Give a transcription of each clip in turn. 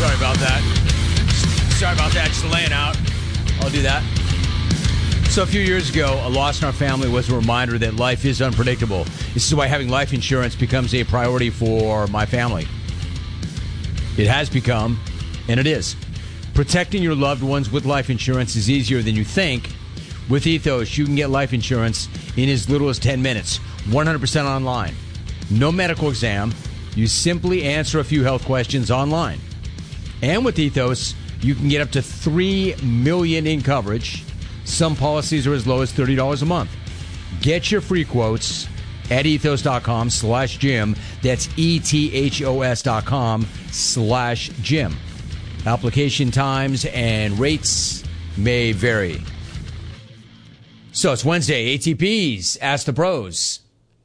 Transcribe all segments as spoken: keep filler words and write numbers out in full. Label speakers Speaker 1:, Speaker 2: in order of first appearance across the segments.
Speaker 1: Sorry about that. Sorry about that. Just laying out. I'll do that. So a few years ago, a loss in our family was a reminder that life is unpredictable. This is why having life insurance becomes a priority for my family. It has become, and it is. Protecting your loved ones with life insurance is easier than you think. With Ethos, you can get life insurance in as little as ten minutes, one hundred percent online. No medical exam. You simply answer a few health questions online. And with Ethos, you can get up to three million dollars in coverage. Some policies are as low as thirty dollars a month. Get your free quotes at ethos.com slash Jim. That's E-T-H-O-S dot com slash Jim. Application times and rates may vary. So it's Wednesday. A T Ps. Ask the Pros.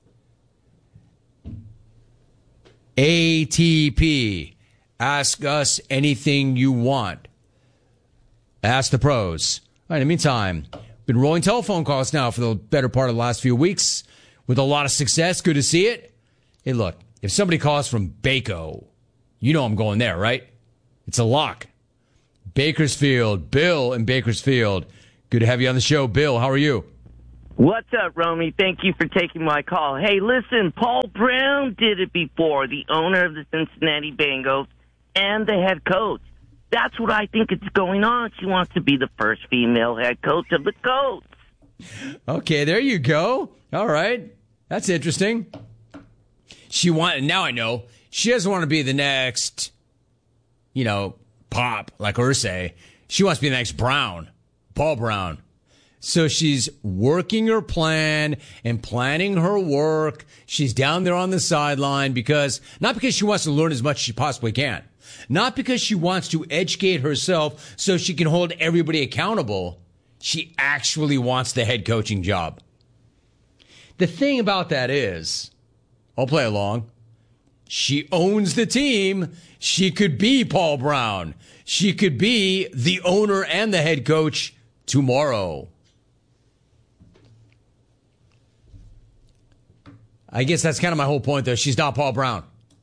Speaker 1: A T P. Ask us anything you want. Ask the Pros. All right, in the meantime, been rolling telephone calls now for the better part of the last few weeks with a lot of success. Good to see it. Hey, look, if somebody calls from Baco, you know I'm going there, right? It's a lock. Bakersfield, Bill in Bakersfield. Good to have you on the show. Bill, how are you?
Speaker 2: What's up, Romy? Thank you for taking my call. Hey, listen, Paul Brown did it before, the owner of the Cincinnati Bengals and the head coach. That's what I think is going on. She wants to be the first female head coach of the Colts.
Speaker 1: Okay, there you go. All right. That's interesting. She want now I know. She doesn't want to be the next, you know, Pop, like Irsay. She wants to be the next Brown, Paul Brown. So she's working her plan and planning her work. She's down there on the sideline because, not because she wants to learn as much as she possibly can. Not because she wants to educate herself so she can hold everybody accountable. She actually wants the head coaching job. The thing about that is, I'll play along. She owns the team. She could be Paul Brown. She could be the owner and the head coach tomorrow. I guess that's kind of my whole point, though. She's not Paul Brown.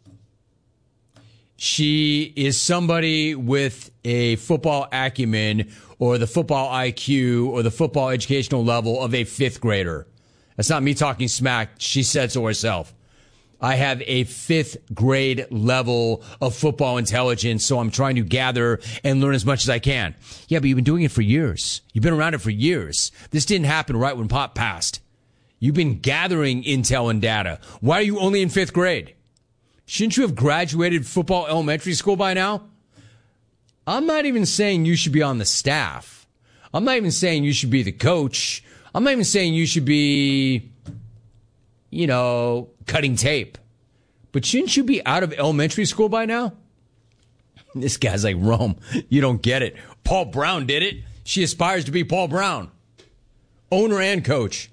Speaker 1: She is somebody with a football acumen or the football I Q or the football educational level of a fifth grader. That's not me talking smack. She said so herself. I have a fifth grade level of football intelligence, so I'm trying to gather and learn as much as I can. Yeah, but you've been doing it for years. You've been around it for years. This didn't happen right when Pop passed. You've been gathering intel and data. Why are you only in fifth grade? Shouldn't you have graduated football elementary school by now? I'm not even saying you should be on the staff. I'm not even saying you should be the coach. I'm not even saying you should be, you know, cutting tape. But shouldn't you be out of elementary school by now? This guy's like, Rome, you don't get it. Paul Brown did it. She aspires to be Paul Brown. Owner and coach.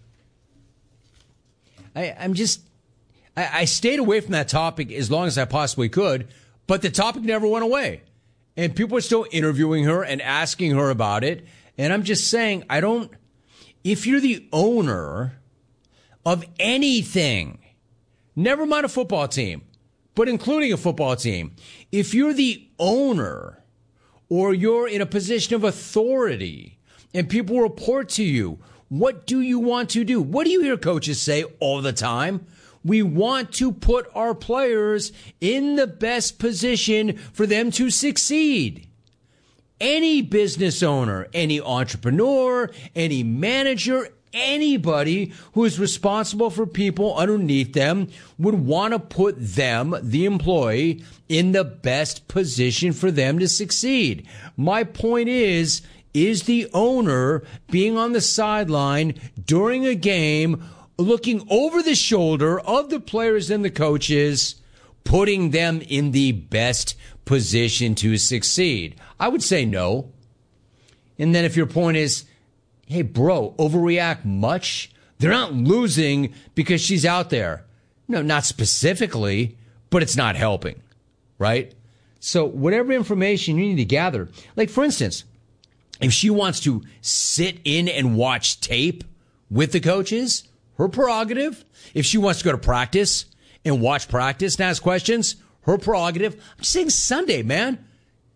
Speaker 1: I, I'm just... I stayed away from that topic as long as I possibly could, but the topic never went away. And people are still interviewing her and asking her about it. And I'm just saying, I don't, if you're the owner of anything, never mind a football team, but including a football team, if you're the owner or you're in a position of authority and people report to you, what do you want to do? What do you hear coaches say all the time? We want to put our players in the best position for them to succeed. Any business owner, any entrepreneur, any manager, anybody who is responsible for people underneath them would want to put them, the employee, in the best position for them to succeed. My point is, is the owner being on the sideline during a game looking over the shoulder of the players and the coaches, putting them in the best position to succeed? I would say no. And then if your point is, hey, bro, overreact much? They're not losing because she's out there. No, not specifically, but it's not helping, right? So whatever information you need to gather, like for instance, if she wants to sit in and watch tape with the coaches, her prerogative. If she wants to go to practice and watch practice and ask questions, her prerogative. I'm saying Sunday, man.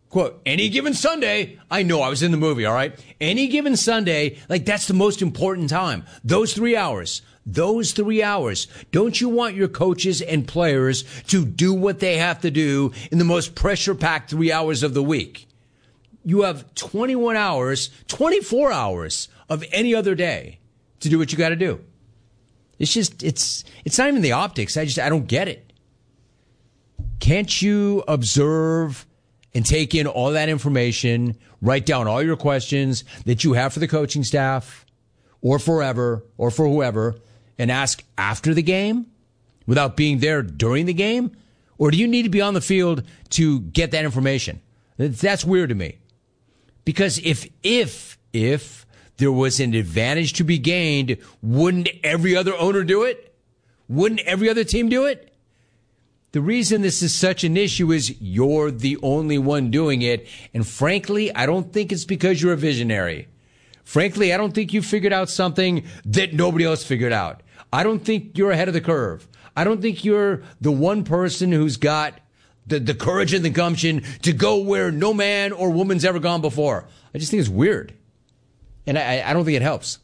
Speaker 1: Quote, any given Sunday, I know I was in the movie, all right? Any given Sunday, like that's the most important time. Those three hours, those three hours. Don't you want your coaches and players to do what they have to do in the most pressure-packed three hours of the week? You have twenty-one hours, twenty-four hours of any other day to do what you got to do. It's just, it's, it's not even the optics. I just, I don't get it. Can't you observe and take in all that information, write down all your questions that you have for the coaching staff or forever or for whoever, and ask after the game without being there during the game? Or do you need to be on the field to get that information? That's weird to me. Because if, if, if there was an advantage to be gained, wouldn't every other owner do it? Wouldn't every other team do it? The reason this is such an issue is you're the only one doing it. And frankly, I don't think it's because you're a visionary. Frankly, I don't think you figured out something that nobody else figured out. I don't think you're ahead of the curve. I don't think you're the one person who's got the, the courage and the gumption to go where no man or woman's ever gone before. I just think it's weird. And I, I don't think it helps.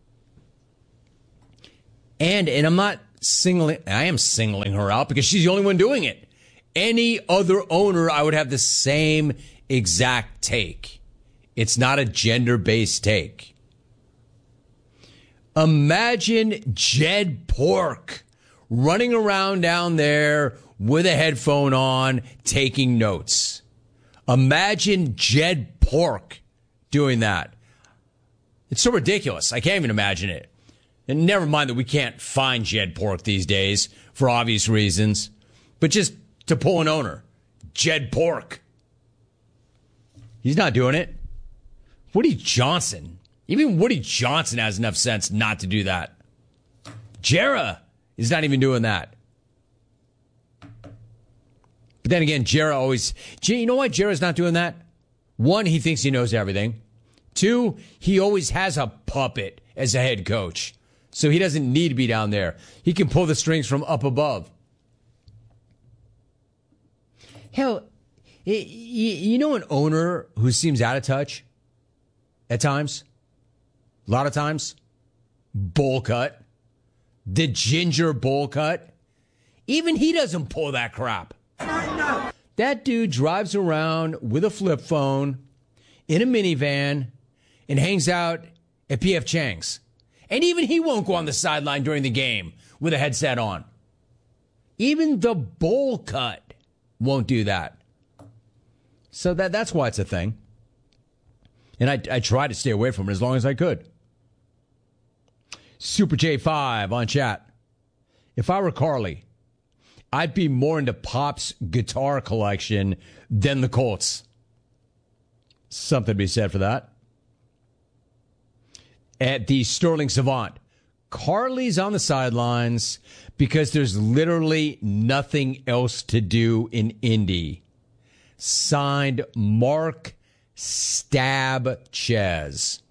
Speaker 1: And, and I'm not singling, I am singling her out because she's the only one doing it. Any other owner, I would have the same exact take. It's not a gender-based take. Imagine Jed Pork running around down there with a headphone on, taking notes. Imagine Jed Pork doing that. It's so ridiculous. I can't even imagine it. And never mind that we can't find Jed Pork these days for obvious reasons. But just to pull an owner, Jed Pork. He's not doing it. Woody Johnson. Even Woody Johnson has enough sense not to do that. Jarrah is not even doing that. But then again, Jarrah always... You know why Jarrah's not doing that? One, he thinks he knows everything. Two, he always has a puppet as a head coach. So he doesn't need to be down there. He can pull the strings from up above. Hell, you know an owner who seems out of touch at times? A lot of times? Bowl cut. The ginger bowl cut. Even he doesn't pull that crap. That dude drives around with a flip phone in a minivan and hangs out at P F Chang's. And even he won't go on the sideline during the game with a headset on. Even the bowl cut won't do that. So that that's why it's a thing. And I, I tried to stay away from it as long as I could. Super J five on chat. If I were Carly, I'd be more into Pop's guitar collection than the Colts. Something to be said for that. At the Sterling Savant, Carly's on the sidelines because there's literally nothing else to do in Indy. Signed, Mark Stab Chez.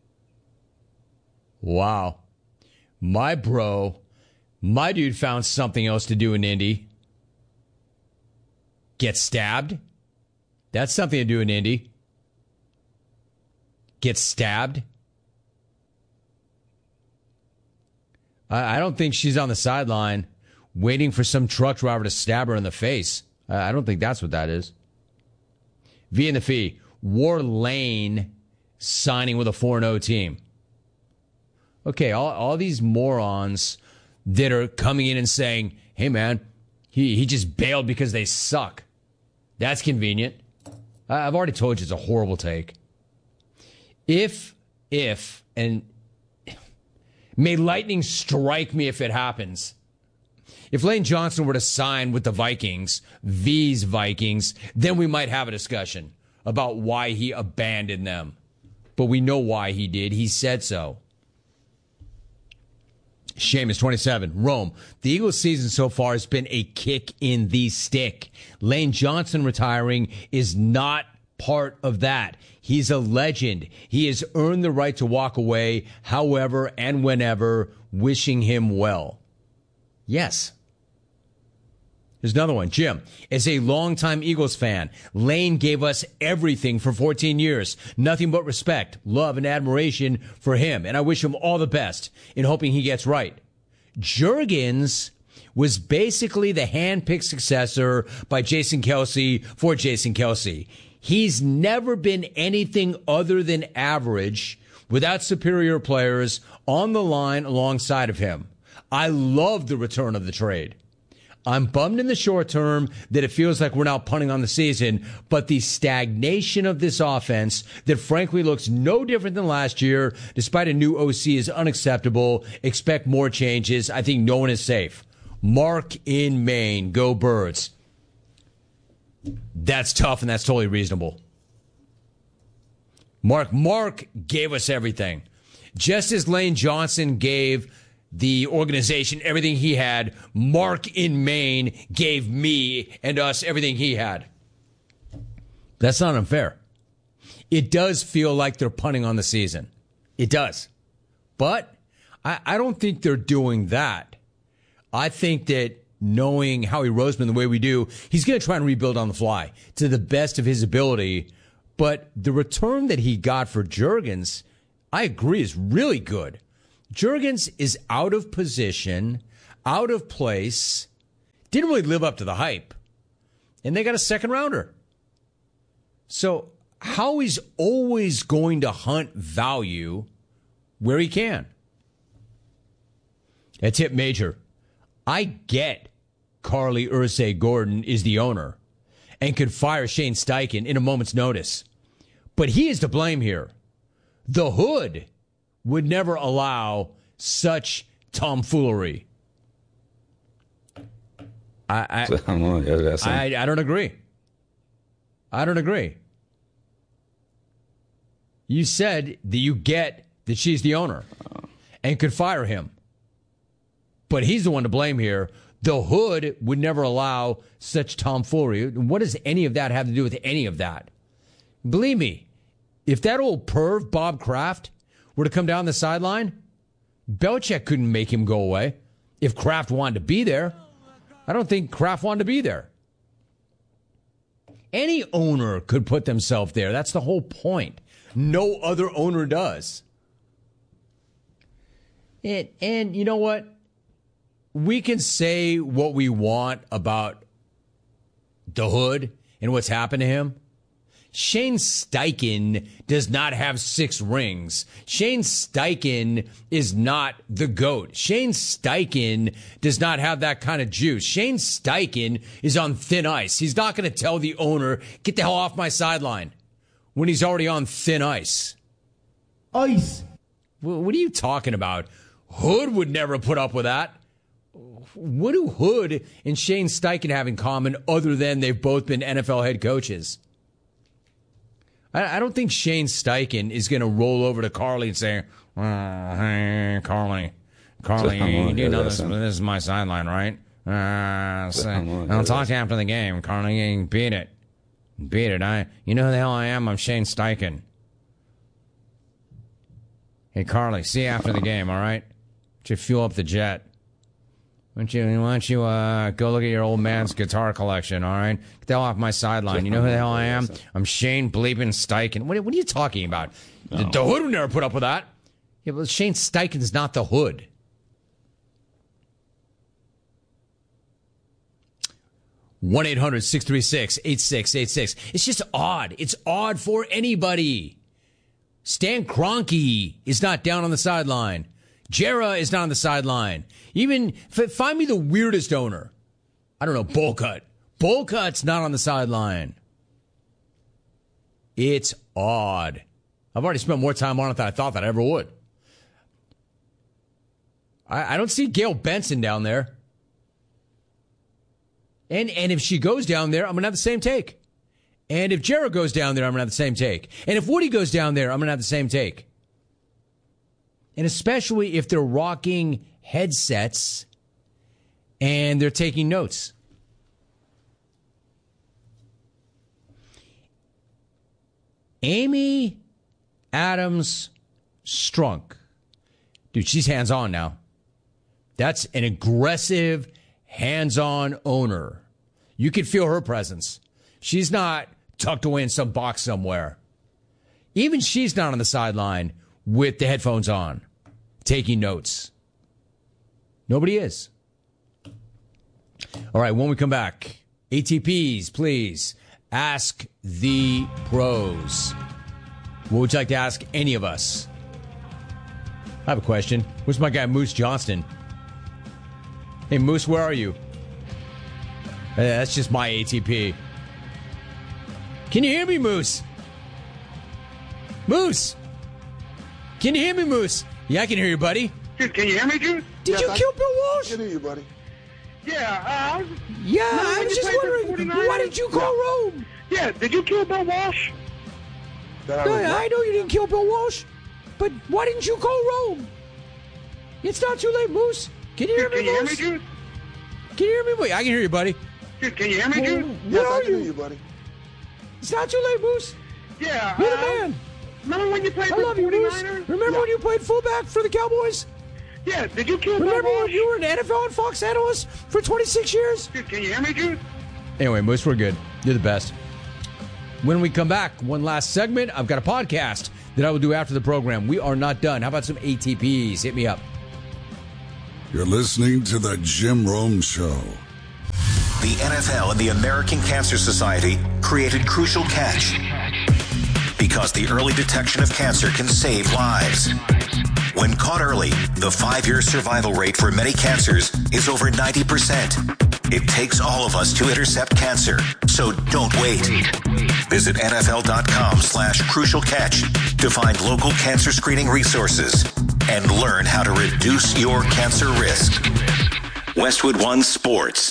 Speaker 1: Wow. My bro, my dude found something else to do in Indy. Get stabbed? That's something to do in Indy. Get stabbed? I don't think she's on the sideline waiting for some truck driver to stab her in the face. I don't think that's what that is. V and the Fee. War Lane signing with a four and oh team. Okay, all, all these morons that are coming in and saying, hey, man, he, he just bailed because they suck. That's convenient. I've already told you it's a horrible take. If, if, and may lightning strike me if it happens. If Lane Johnson were to sign with the Vikings, V's Vikings, then we might have a discussion about why he abandoned them. But we know why he did. He said so. Seamus, twenty-seven, Rome. The Eagles' season so far has been a kick in the stick. Lane Johnson retiring is not part of that. He's a legend. He has earned the right to walk away however and whenever, wishing him well. Yes. Here's another one. Jim, as a longtime Eagles fan, Lane gave us everything for fourteen years. Nothing but respect, love, and admiration for him. And I wish him all the best in hoping he gets right. Juergens was basically the hand-picked successor by Jason Kelce for Jason Kelce. He's never been anything other than average without superior players on the line alongside of him. I love the return of the trade. I'm bummed in the short term that it feels like we're now punting on the season, but the stagnation of this offense that frankly looks no different than last year, despite a new O C, is unacceptable. Expect more changes. I think no one is safe. Mark in Maine. Go Birds. That's tough, and that's totally reasonable. Mark, Mark gave us everything. Just as Lane Johnson gave the organization everything he had, Mark in Maine gave me and us everything he had. That's not unfair. It does feel like they're punting on the season. It does. But I, I don't think they're doing that. I think that knowing Howie Roseman the way we do, he's going to try and rebuild on the fly to the best of his ability. But the return that he got for Juergens, I agree, is really good. Juergens is out of position, out of place, didn't really live up to the hype. And they got a second rounder. So Howie's always going to hunt value where he can. That's Hit Major. I get Carly Ursay Gordon is the owner and could fire Shane Steichen in a moment's notice. But he is to blame here. The hood would never allow such tomfoolery. I I, I, I don't agree. I don't agree. You said that you get that she's the owner and could fire him. But he's the one to blame here. The hood would never allow such tomfoolery. What does any of that have to do with any of that? Believe me, if that old perv, Bob Kraft, were to come down the sideline, Belichick couldn't make him go away. If Kraft wanted to be there, I don't think Kraft wanted to be there. Any owner could put themselves there. That's the whole point. No other owner does. And, and you know what? We can say what we want about the hood and what's happened to him. Shane Steichen does not have six rings. Shane Steichen is not the GOAT. Shane Steichen does not have that kind of juice. Shane Steichen is on thin ice. He's not going to tell the owner, get the hell off my sideline, when he's already on thin ice. Ice. What are you talking about? Hood would never put up with that. What do Hood and Shane Steichen have in common other than they've both been N F L head coaches? I, I don't think Shane Steichen is going to roll over to Carly and say, oh, hey, Carly, Carly, you know this, this is my sideline, right? Uh, so, I'll talk to you after the game. Carly, beat it. Beat it. I, you know who the hell I am? I'm Shane Steichen. Hey, Carly, see you after the game, all right? Why don't you fuel up the jet? Why don't you, why don't you uh, go look at your old man's guitar collection, all right? Get the hell off my sideline. You know who the hell I am? I'm Shane bleeping Steichen. What, what are you talking about? No. The, the Hood would never put up with that. Yeah, but Shane Steichen's not the Hood. one eight hundred six three six eight six eight six. It's just odd. It's odd for anybody. Stan Kroenke is not down on the sideline. Jera is not on the sideline. Even, f- find me the weirdest owner. I don't know, Bolcut. Bolcut's not on the sideline. It's odd. I've already spent more time on it than I thought that I ever would. I, I don't see Gail Benson down there. And and if she goes down there, I'm going to have the same take. And if Jera goes down there, I'm going to have the same take. And if Woody goes down there, I'm going to have the same take. And especially if they're rocking headsets and they're taking notes. Amy Adams Strunk. Dude, she's hands-on now. That's an aggressive, hands-on owner. You could feel her presence. She's not tucked away in some box somewhere. Even she's not on the sideline with the headphones on, taking notes. Nobody is. All right, when we come back, A T Ps, please, ask the pros. What would you like to ask any of us? I have a question. Where's my guy, Moose Johnston? Hey, Moose, where are you? Uh, that's just my A T P. Can you hear me, Moose? Moose! Can you hear me, Moose? Yeah, I can hear you, buddy.
Speaker 3: Dude, can you hear me, dude?
Speaker 1: Did
Speaker 3: yes,
Speaker 1: you
Speaker 3: I
Speaker 1: kill Bill Walsh?
Speaker 3: I can hear you, buddy. Yeah, uh, I was...
Speaker 1: Yeah, I was just wondering, why did you call
Speaker 3: yeah.
Speaker 1: Rome?
Speaker 3: Yeah, did you kill Bill Walsh?
Speaker 1: No, I, I know you didn't kill Bill Walsh, but why didn't you call Rome? It's not too late, Moose. Can you
Speaker 3: dude,
Speaker 1: hear me,
Speaker 3: can
Speaker 1: Moose?
Speaker 3: you hear me, dude?
Speaker 1: Can you hear me? Wait, I can hear you, buddy.
Speaker 3: Dude, can you hear me, dude?
Speaker 1: Where
Speaker 3: yes,
Speaker 1: are
Speaker 3: I can
Speaker 1: you?
Speaker 3: hear you, buddy.
Speaker 1: It's not too late, Moose.
Speaker 3: Yeah,
Speaker 1: You're
Speaker 3: uh,
Speaker 1: the man.
Speaker 3: Remember when you played
Speaker 1: I
Speaker 3: for
Speaker 1: love
Speaker 3: the
Speaker 1: you, Moose.
Speaker 3: forty-niners?
Speaker 1: Remember
Speaker 3: yeah.
Speaker 1: when you played fullback for the Cowboys?
Speaker 3: Yeah, did you kill Bill
Speaker 1: Remember when
Speaker 3: Walsh?
Speaker 1: you were an N F L and Fox analyst for twenty-six years?
Speaker 3: Dude, can you hear me, dude?
Speaker 1: Anyway, Moose, we're good. You're the best. When we come back, one last segment. I've got a podcast that I will do after the program. We are not done. How about some A T Ps? Hit me up.
Speaker 4: You're listening to The Jim Rome Show.
Speaker 5: The N F L and the American Cancer Society created Crucial Catch because the early detection of cancer can save lives. When caught early, the five-year survival rate for many cancers is over ninety percent. It takes all of us to intercept cancer, so don't wait. Visit nfl.com slash crucial catch to find local cancer screening resources and learn how to reduce your cancer risk. Westwood One Sports.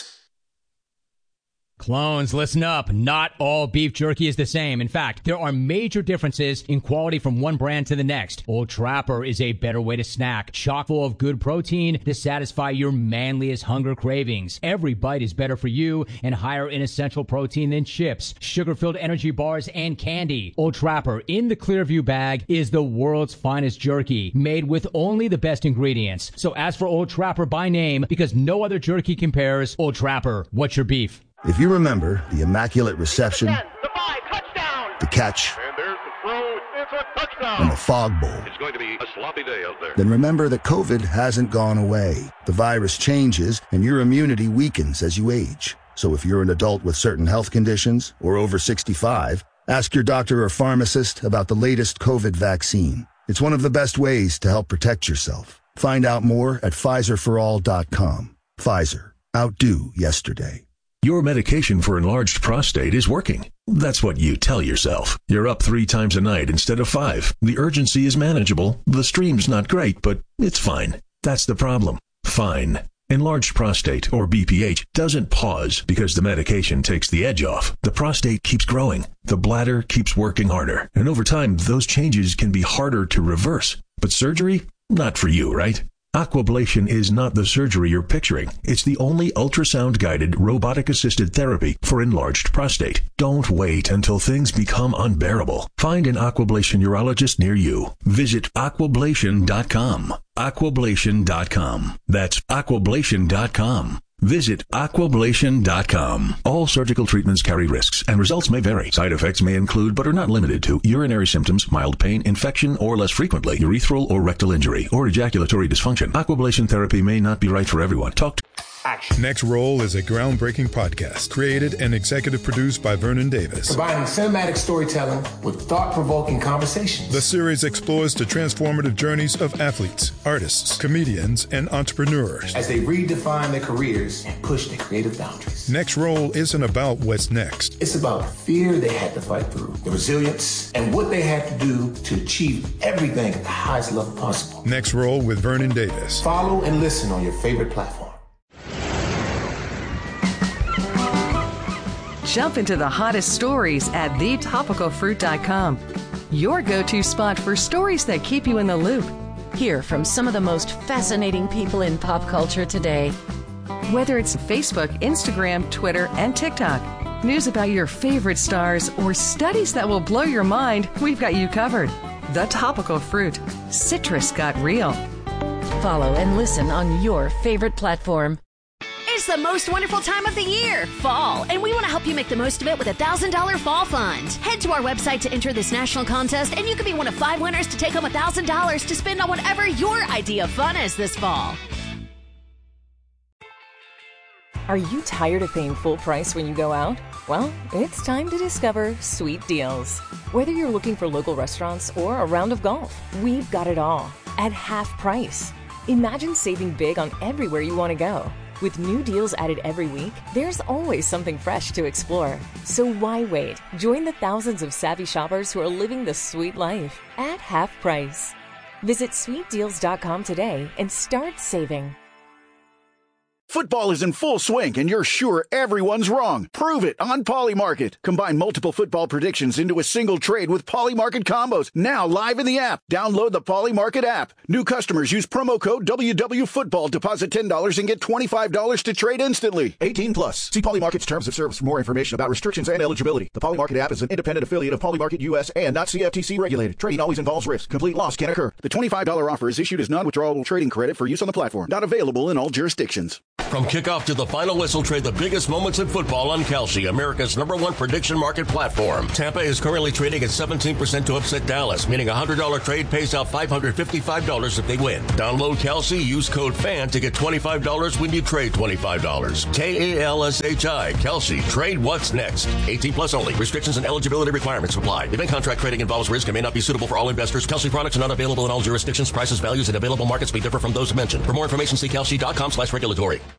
Speaker 6: Clones, listen up. Not all beef jerky is the same. In fact, there are major differences in quality from one brand to the next. Old Trapper is a better way to snack, chock full of good protein to satisfy your manliest hunger cravings. Every bite is better for you and higher in essential protein than chips, sugar-filled energy bars, and candy. Old Trapper in the Clearview bag is the world's finest jerky, made with only the best ingredients. So ask for Old Trapper by name because no other jerky compares. Old Trapper, what's your beef?
Speaker 7: If you remember the immaculate reception,
Speaker 8: ten, the five, touchdown.
Speaker 7: the catch,
Speaker 8: And there's the throw. It's a touchdown.
Speaker 7: and the fog bowl,
Speaker 8: It's going to be a sloppy day out there.
Speaker 7: then remember that COVID hasn't gone away. The virus changes, and your immunity weakens as you age. So if you're an adult with certain health conditions or over sixty-five, ask your doctor or pharmacist about the latest COVID vaccine. It's one of the best ways to help protect yourself. Find out more at Pfizer for all dot com. Pfizer. Outdo yesterday.
Speaker 9: Your medication for enlarged prostate is working. That's what you tell yourself. You're up three times a night instead of five. The urgency is manageable. The stream's not great, but it's fine. That's the problem. Fine. Enlarged prostate, or B P H, doesn't pause because the medication takes the edge off. The prostate keeps growing. The bladder keeps working harder. And over time, those changes can be harder to reverse. But surgery? Not for you, right? Aquablation is not the surgery you're picturing. It's the only ultrasound-guided, robotic-assisted therapy for enlarged prostate. Don't wait until things become unbearable. Find an Aquablation urologist near you. Visit aquablation dot com. aquablation dot com. That's aquablation dot com. Visit aquablation dot com. All surgical treatments carry risks, and results may vary. Side effects may include, but are not limited to, urinary symptoms, mild pain, infection, or less frequently, urethral or rectal injury, or ejaculatory dysfunction. Aquablation therapy may not be right for everyone. Talk to
Speaker 10: Action. Next Roll is a groundbreaking podcast created and executive produced by Vernon Davis.
Speaker 11: Combining cinematic storytelling with thought-provoking conversations.
Speaker 10: The series explores the transformative journeys of athletes, artists, comedians, and entrepreneurs
Speaker 11: as they redefine their careers and push their creative boundaries.
Speaker 10: Next Roll isn't about what's next.
Speaker 11: It's about the fear they had to fight through, the resilience, and what they had to do to achieve everything at the highest level possible.
Speaker 10: Next Roll with Vernon Davis.
Speaker 11: Follow and listen on your favorite platform.
Speaker 12: Jump into the hottest stories at the topical fruit dot com. Your go-to spot for stories that keep you in the loop.
Speaker 13: Hear from some of the most fascinating people in pop culture today.
Speaker 12: Whether it's Facebook, Instagram, Twitter, and TikTok, news about your favorite stars, or studies that will blow your mind, we've got you covered. The Topical Fruit. Citrus got real.
Speaker 13: Follow and listen on your favorite platform.
Speaker 14: It's the most wonderful time of the year, fall, and we want to help you make the most of it with a one thousand dollars Fall Fund. Head to our website to enter this national contest, and you could be one of five winners to take home one thousand dollars to spend on whatever your idea of fun is this fall.
Speaker 15: Are you tired of paying full price when you go out? Well, it's time to discover Sweet Deals. Whether you're looking for local restaurants or a round of golf, we've got it all at half price. Imagine saving big on everywhere you want to go. With new deals added every week, there's always something fresh to explore. So why wait? Join the thousands of savvy shoppers who are living the sweet life at half price. Visit sweet deals dot com today and start saving.
Speaker 16: Football is in full swing, and you're sure everyone's wrong. Prove it on Polymarket. Combine multiple football predictions into a single trade with Polymarket combos. Now live in the app. Download the Polymarket app. New customers use promo code W W Football. Deposit ten dollars and get twenty-five dollars to trade instantly. eighteen plus. See Polymarket's terms of service for more information about restrictions and eligibility. The Polymarket app is an independent affiliate of Polymarket U S and not C F T C regulated. Trading always involves risk. Complete loss can occur. The twenty-five dollars offer is issued as non-withdrawable trading credit for use on the platform. Not available in all jurisdictions.
Speaker 17: From kickoff to the final whistle, trade the biggest moments in football on Kalshi, America's number one prediction market platform. Tampa is currently trading at seventeen percent to upset Dallas, meaning a one hundred dollars trade pays out five hundred fifty-five dollars if they win. Download Kalshi, use code FAN to get twenty-five dollars when you trade twenty-five dollars. K A L S H I, Kalshi. Trade what's next. eighteen plus only. Restrictions and eligibility requirements apply. Event contract trading involves risk and may not be suitable for all investors. Kalshi products are not available in all jurisdictions. Prices, values, and available markets may differ from those mentioned. For more information, see Kalshi dot com slash regulatory.